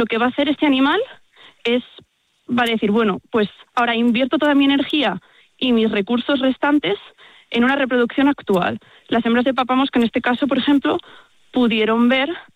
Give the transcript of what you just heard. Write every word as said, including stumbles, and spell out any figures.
lo que va a hacer este animal es, va a decir, bueno, pues ahora invierto toda mi energía y mis recursos restantes en una reproducción actual. Las hembras de papamosca, en este caso, por ejemplo, pudieron ver